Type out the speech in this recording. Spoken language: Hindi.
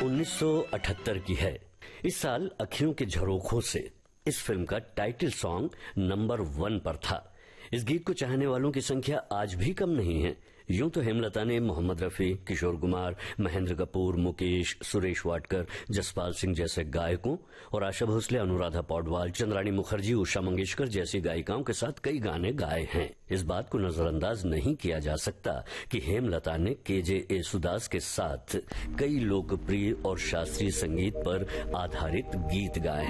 1978 की है। इस साल अखियों के झरोखों से इस फिल्म का टाइटल सॉन्ग नंबर 1 पर था। इस गीत को चाहने वालों की संख्या आज भी कम नहीं है। यूं तो हेमलता ने मोहम्मद रफी, किशोर कुमार, महेंद्र कपूर, मुकेश, सुरेश वाडकर, जसपाल सिंह जैसे गायकों और आशा भोसले, अनुराधा पौडवाल, चंद्राणी मुखर्जी, उषा मंगेशकर जैसी गायिकाओं के साथ कई गाने गाए हैं। इस बात को नजरअंदाज नहीं किया जा सकता कि हेमलता ने केजे येसुदास के साथ कई लोकप्रिय और शास्त्रीय संगीत पर आधारित गीत गाए